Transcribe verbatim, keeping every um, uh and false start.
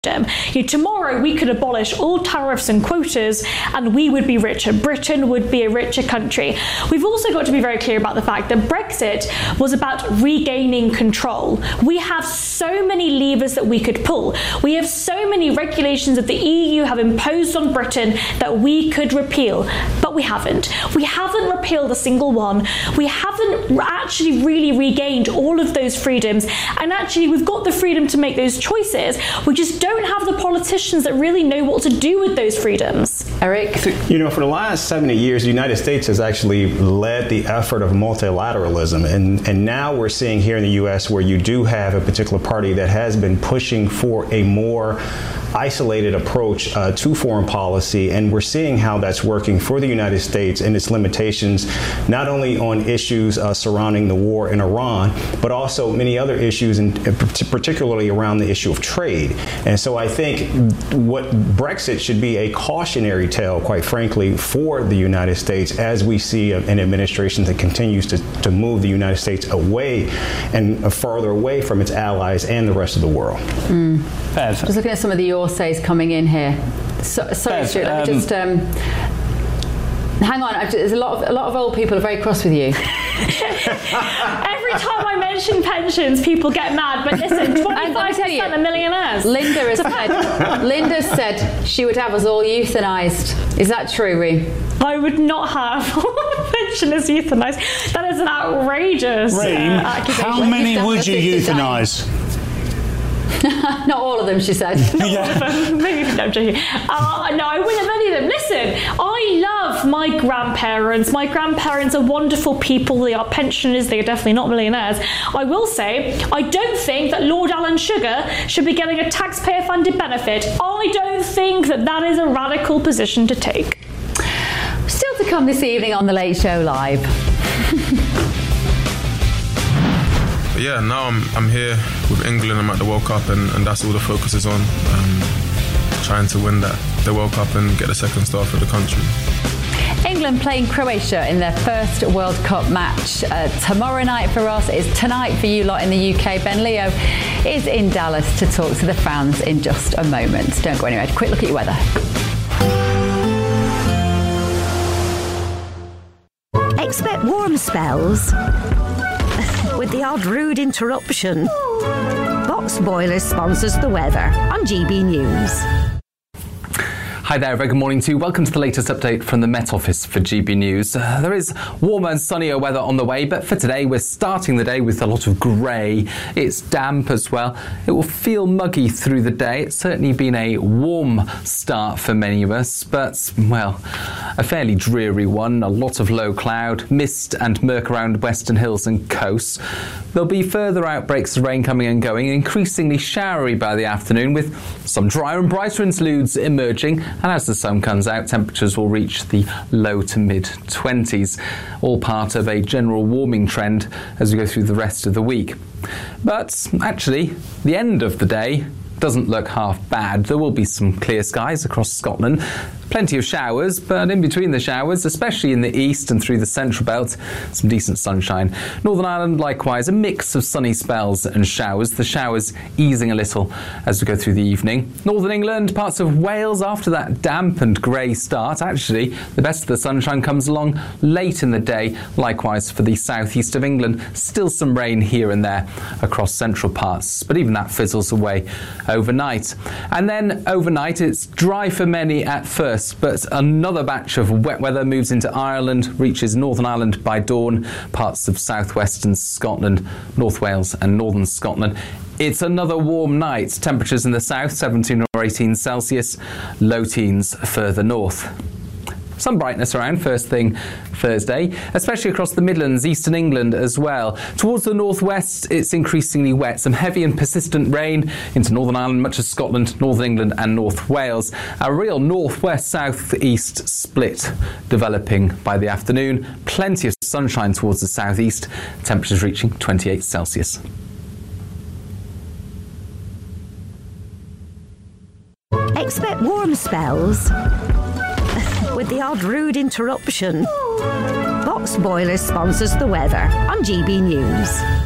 You know, tomorrow we could abolish all tariffs and quotas and we would be richer. Britain would be a richer country. We've also got to be very clear about the fact that Brexit was about regaining control. We have so many levers that we could pull. We have so many regulations that the E U have imposed on Britain that we could repeal, but we haven't. We haven't repealed a single one. We haven't actually really regained all of those freedoms, and actually we've got the freedom to make those choices. We just don't don't have the politicians that really know what to do with those freedoms. Eric? You know, for the last seventy years, the United States has actually led the effort of multilateralism. And, and now we're seeing here in the U S where you do have a particular party that has been pushing for a more isolated approach uh, to foreign policy, and we're seeing how that's working for the United States and its limitations, not only on issues uh, surrounding the war in Iran, but also many other issues, and particularly around the issue of trade. And so I think what Brexit should be a cautionary tale, quite frankly, for the United States as we see an administration that continues to, to move the United States away and farther away from its allies and the rest of the world. Mm. Just looking at some of the Says coming in here. So, sorry, Stuart, let me just um, hang on. I've, there's a lot of a lot of old people are very cross with you. Every time I mention pensions, people get mad. But listen, twenty-five percent of millionaires. Linda has said. Linda said she would have us all euthanised. Is that true, Ree? I would not have pensioners euthanised. That is an outrageous Ree, uh, accusation. how many would you euthanise? Not all of them, she said. Yeah. Maybe no, I'm joking. Uh, no, I wouldn't have any of them. Listen, I love my grandparents. My grandparents are wonderful people. They are pensioners. They are definitely not millionaires. I will say, I don't think that Lord Alan Sugar should be getting a taxpayer-funded benefit. I don't think that that is a radical position to take. Still to come this evening on The Late Show Live. But yeah, now I'm I'm here with England. I'm at the World Cup, and, and that's all the focus is on. Um, trying to win that the World Cup and get the second star for the country. England playing Croatia in their first World Cup match uh, tomorrow night for us. It's tonight for you lot in the U K. Ben Leo is in Dallas to talk to the fans in just a moment. Don't go anywhere. Quick look at your weather. Expect warm spells with the odd rude interruption. Box Boilers sponsors the weather on G B News. Hi there, very good morning to you. Welcome to the latest update from the Met Office for G B News. Uh, there is warmer and sunnier weather on the way, but for today we're starting the day with a lot of grey. It's damp as well. It will feel muggy through the day. It's certainly been a warm start for many of us, but, well, a fairly dreary one. A lot of low cloud, mist and murk around western hills and coasts. There'll be further outbreaks of rain coming and going, increasingly showery by the afternoon, with some drier and brighter interludes emerging. And as the sun comes out, temperatures will reach the low to mid twenties, all part of a general warming trend as we go through the rest of the week. But actually, the end of the day doesn't look half bad. There will be some clear skies across Scotland. Plenty of showers, but in between the showers, especially in the east and through the central belt, some decent sunshine. Northern Ireland, likewise, a mix of sunny spells and showers, the showers easing a little as we go through the evening. Northern England, parts of Wales, after that damp and grey start, actually, the best of the sunshine comes along late in the day. Likewise for the southeast of England, still some rain here and there across central parts, but even that fizzles away overnight. And then overnight, it's dry for many at first, but another batch of wet weather moves into Ireland, reaches Northern Ireland by dawn, parts of southwestern Scotland, North Wales and northern Scotland. It's another warm night. Temperatures in the south, seventeen or eighteen Celsius, low teens further north. Some brightness around first thing Thursday, especially across the Midlands, eastern England as well. Towards the northwest, it's increasingly wet. Some heavy and persistent rain into Northern Ireland, much of Scotland, Northern England and North Wales. A real northwest-southeast split developing by the afternoon. Plenty of sunshine towards the southeast. Temperatures reaching twenty-eight Celsius. Expect warm spells with the odd rude interruption. Box Boilers sponsors the weather on G B News.